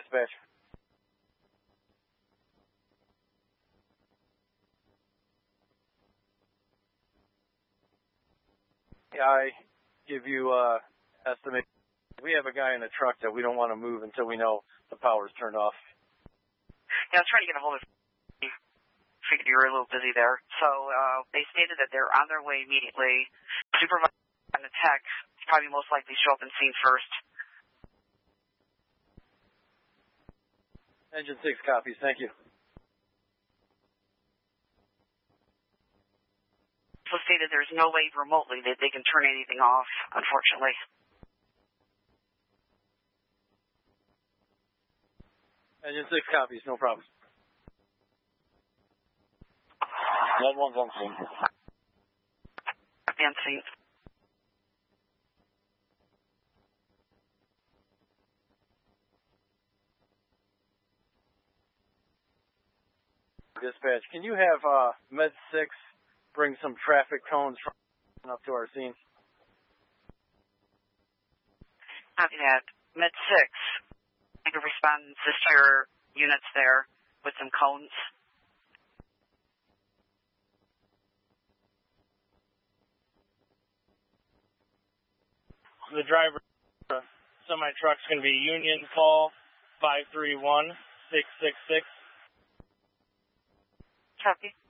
dispatch. Yeah, I give you estimate. We have a guy in a truck that we don't want to move until we know the power's turned off. Yeah, I was trying to get a hold of you. Figured you were a little busy there. So they stated that they're on their way immediately. Supervisor and the tech probably most likely show up and scene first. Engine 6 copies. Thank you. So stated there's no way remotely that they can turn anything off, unfortunately. Engine 6 copies, no problem. 9-1's on scene. On scene. Dispatch, can you have Med 6 bring some traffic cones up to our scene? Copy that. Med 6. I can respond and assist your units there with some cones. The driver semi-truck's going to be Union Call 531-666. Copy.